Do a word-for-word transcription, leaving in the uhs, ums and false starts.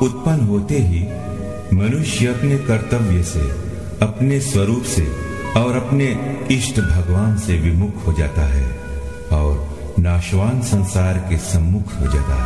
उत्पन्न होते ही मनुष्य अपने कर्तव्य से, अपने स्वरूप से और अपने इष्ट भगवान से विमुख हो जाता है और नाशवान संसार के सम्मुख हो जाता है।